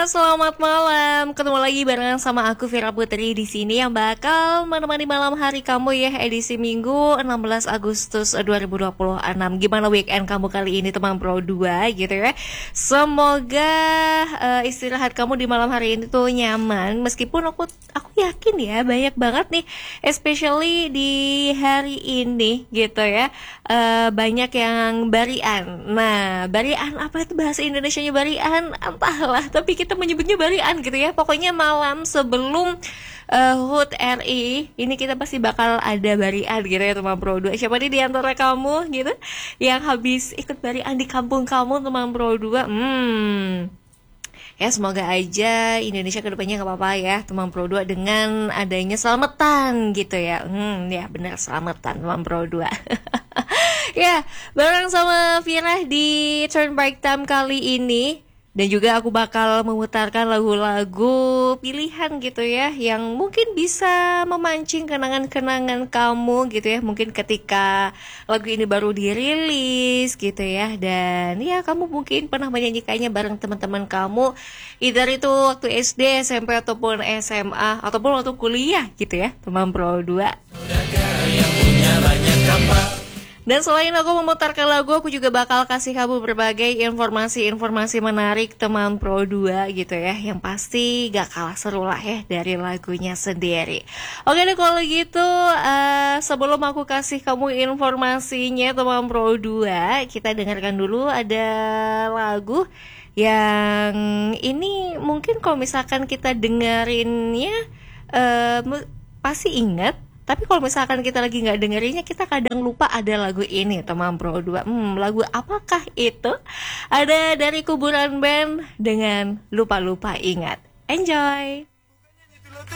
Selamat malam, ketemu lagi barengan sama aku Vira Putri di sini yang bakal menemani malam hari kamu ya, edisi Minggu 16 Agustus 2026. Gimana weekend kamu kali ini teman Pro 2 gitu ya. Semoga istirahat kamu di malam hari ini tuh nyaman, meskipun aku yakin ya banyak banget nih, especially di hari ini gitu ya. Banyak yang barian. Nah, barian apa itu bahasa Indonesianya barian? Entahlah, tapi kita menyebutnya barian gitu ya. Pokoknya malam sebelum HUT RI ini kita pasti bakal ada barian gitu ya teman Pro 2. Siapa nih di antara kamu gitu yang habis ikut barian di kampung kamu teman Pro 2? Ya semoga aja Indonesia kedepannya gak apa-apa ya teman Pro 2 dengan adanya selamatan gitu ya. Ya benar, selamatan teman Pro 2. Ya, bareng sama Vira di Turn Back Time kali ini. Dan juga aku bakal memutarkan lagu-lagu pilihan gitu ya, yang mungkin bisa memancing kenangan-kenangan kamu gitu ya. Mungkin ketika lagu ini baru dirilis gitu ya. Dan ya kamu mungkin pernah menyanyikannya bareng teman-teman kamu, either itu waktu SD, SMP, ataupun SMA, ataupun waktu kuliah gitu ya teman Pro 2. Dan selain aku memutarkan lagu, aku juga bakal kasih kamu berbagai informasi-informasi menarik teman Pro 2 gitu ya, yang pasti gak kalah seru lah ya dari lagunya sendiri. Oke deh kalau gitu, sebelum aku kasih kamu informasinya teman Pro 2, kita dengarkan dulu ada lagu yang ini mungkin kalau misalkan kita dengerinnya pasti ingat. Tapi kalau misalkan kita lagi nggak dengerinnya, kita kadang lupa ada lagu ini teman Pro 2. Lagu apakah itu? Ada dari Kuburan Band dengan Lupa-Lupa Ingat. Enjoy!